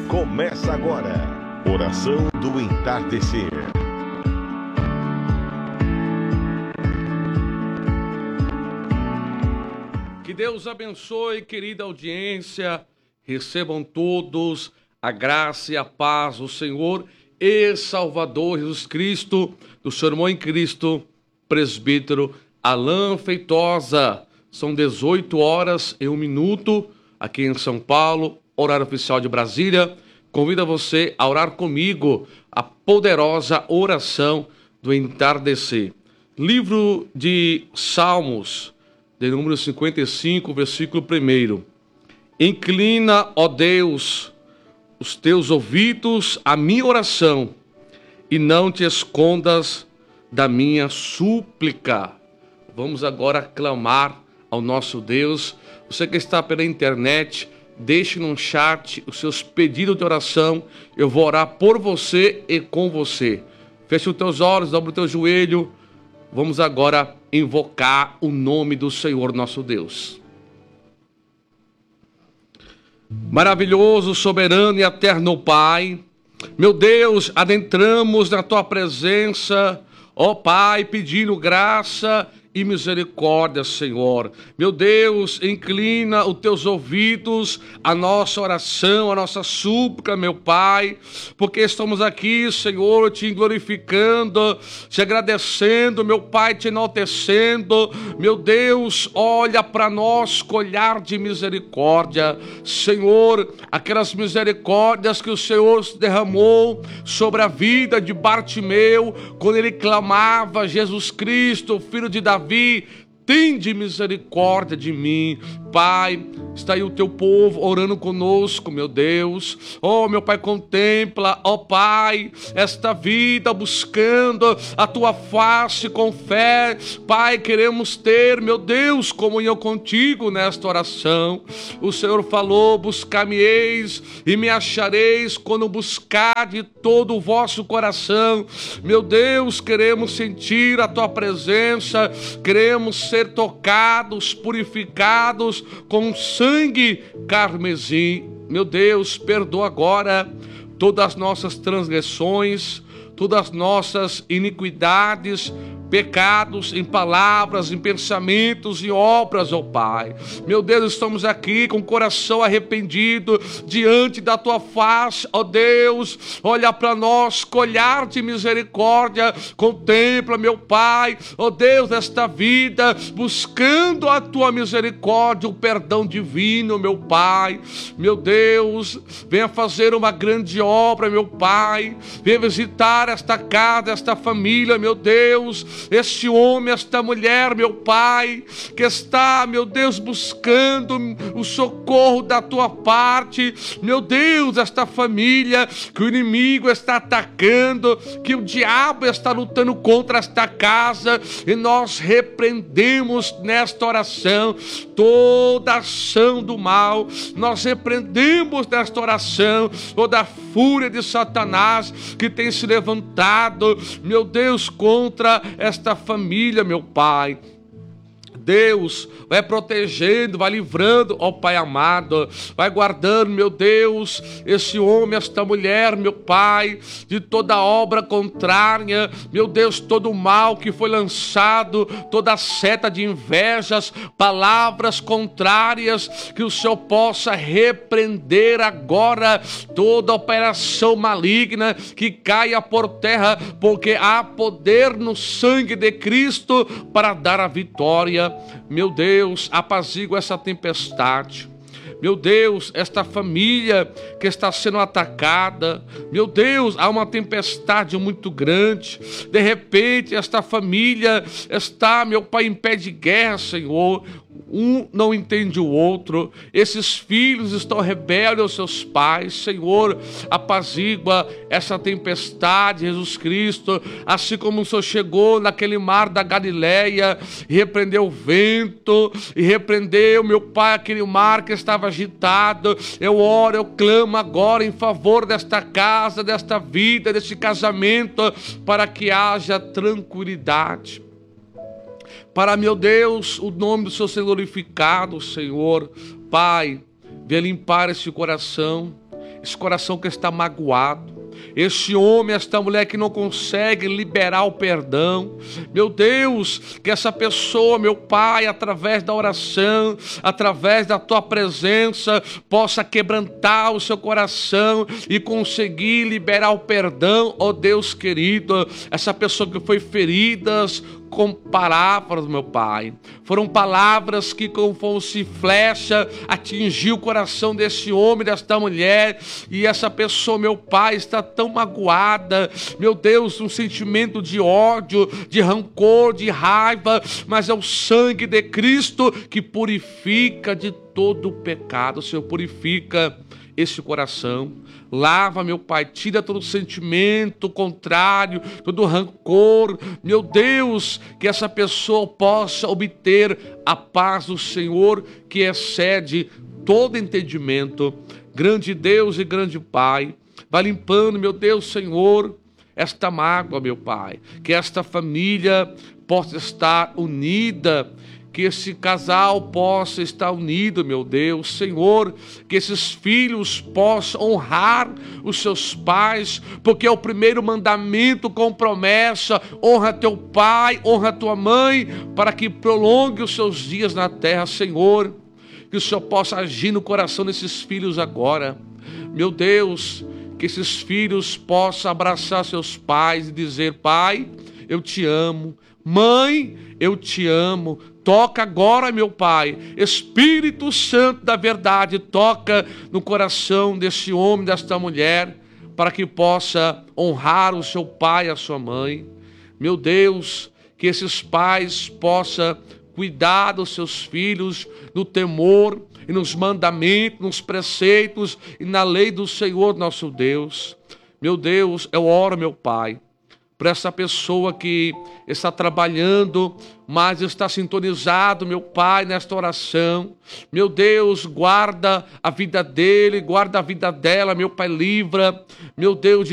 Começa agora, oração do entardecer. Que Deus abençoe, querida audiência. Recebam todos a graça e a paz do Senhor e Salvador Jesus Cristo, do seu irmão em Cristo, presbítero Alain Feitosa. São 18h01 aqui em São Paulo, horário oficial de Brasília. Convido você a orar comigo a poderosa oração do entardecer. Livro de Salmos, de número 55, versículo 1. Inclina, ó Deus, os teus ouvidos à minha oração e não te escondas da minha súplica. Vamos agora clamar ao nosso Deus. Você que está pela internet, deixe no chat os seus pedidos de oração. Eu vou orar por você e com você. Feche os teus olhos, dobra o teu joelho. Vamos agora invocar o nome do Senhor nosso Deus. Maravilhoso, soberano e eterno Pai, meu Deus, adentramos na tua presença, ó Pai, pedindo graça e misericórdia, Senhor. Meu Deus, inclina os teus ouvidos à nossa oração, à nossa súplica, meu Pai, porque estamos aqui, Senhor, te glorificando, te agradecendo, meu Pai, te enaltecendo. Meu Deus, olha para nós com olhar de misericórdia, Senhor, aquelas misericórdias que o Senhor derramou sobre a vida de Bartimeu, quando ele clamava: Jesus Cristo, filho de Davi, tende misericórdia de mim. Pai, está aí o teu povo orando conosco, meu Deus. Oh, meu Pai, contempla, ó Pai, esta vida buscando a tua face com fé. Pai, queremos ter, meu Deus, comunhão contigo nesta oração. O Senhor falou: buscar-me-eis e me achareis quando buscar de todo o vosso coração. Meu Deus, queremos sentir a tua presença, queremos ser tocados, purificados com sangue carmesim. Meu Deus, perdoa agora todas as nossas transgressões, todas as nossas iniquidades, pecados em palavras, em pensamentos e obras, ó Pai. Meu Deus, estamos aqui com o coração arrependido diante da tua face, ó Deus. Olha para nós com olhar de misericórdia, contempla, meu Pai, ó Deus, esta vida buscando a tua misericórdia, o perdão divino, meu Pai. Meu Deus, venha fazer uma grande obra, meu Pai. Venha visitar esta casa, esta família, meu Deus, este homem, esta mulher, meu Pai, que está, meu Deus, buscando o socorro da tua parte. Meu Deus, esta família que o inimigo está atacando, que o diabo está lutando contra esta casa, e nós repreendemos nesta oração toda ação do mal. Nós repreendemos nesta oração toda a fúria de Satanás que tem se levantado, meu Deus, contra esta família, meu Pai. Deus, vai protegendo, vai livrando, ó Pai amado, vai guardando, meu Deus, esse homem, esta mulher, meu Pai, de toda obra contrária, meu Deus, todo o mal que foi lançado, toda seta de invejas, palavras contrárias, que o Senhor possa repreender agora toda operação maligna, que caia por terra, porque há poder no sangue de Cristo para dar a vitória. Meu Deus, apazigua essa tempestade. Meu Deus, esta família que está sendo atacada, meu Deus, há uma tempestade muito grande. De repente, esta família está, meu Pai, em pé de guerra, Senhor. Um não entende o outro. Esses filhos estão rebeldes aos seus pais. Senhor, apazigua essa tempestade, Jesus Cristo. Assim como o Senhor chegou naquele mar da Galileia e repreendeu o vento, e repreendeu, meu Pai, aquele mar que estava agitado. Eu oro, eu clamo agora em favor desta casa, desta vida, deste casamento, para que haja tranquilidade. Para, meu Deus, o nome do Senhor ser glorificado, Senhor. Pai, venha limpar este coração. esse coração que está magoado, esse homem, esta mulher que não consegue liberar o perdão. Meu Deus, que essa pessoa, meu Pai, através da oração, através da tua presença, possa quebrantar o seu coração e conseguir liberar o perdão, ó Deus querido. Essa pessoa que foi ferida com palavras, meu Pai, foram palavras que como fosse flecha atingiu o coração desse homem, desta mulher, e essa pessoa, meu Pai, está tão magoada, meu Deus, um sentimento de ódio, de rancor, de raiva, mas é o sangue de Cristo que purifica de todo o pecado. Senhor, purifica esse coração, lava, meu Pai, tira todo sentimento contrário, todo rancor, meu Deus, que essa pessoa possa obter a paz do Senhor, que excede todo entendimento. Grande Deus e grande Pai, vai limpando, meu Deus, Senhor, esta mágoa, meu Pai, que esta família possa estar unida, que esse casal possa estar unido, meu Deus, Senhor, que esses filhos possam honrar os seus pais, porque é o primeiro mandamento com promessa: honra teu pai, honra tua mãe, para que prolongue os seus dias na terra. Senhor, que o Senhor possa agir no coração desses filhos agora, meu Deus, que esses filhos possam abraçar seus pais e dizer: Pai, eu te amo, mãe, eu te amo. Toca agora, meu Pai, Espírito Santo da verdade, toca no coração desse homem, desta mulher, para que possa honrar o seu pai e a sua mãe. Meu Deus, que esses pais possam cuidar dos seus filhos no temor e nos mandamentos, nos preceitos e na lei do Senhor nosso Deus. Meu Deus, eu oro, meu Pai, para essa pessoa que está trabalhando, mas está sintonizado, meu Pai, nesta oração. Meu Deus, guarda a vida dele, guarda a vida dela, meu Pai, livra, meu Deus,